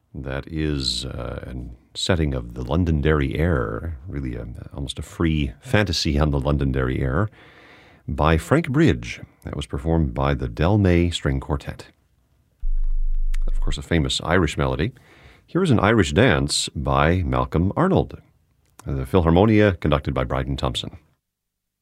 That is a setting of the Londonderry Air, really almost a free fantasy on the Londonderry Air, by Frank Bridge. That was performed by the Del May String Quartet. Of course, a famous Irish melody. Here is an Irish dance by Malcolm Arnold. The Philharmonia, conducted by Bryden Thompson.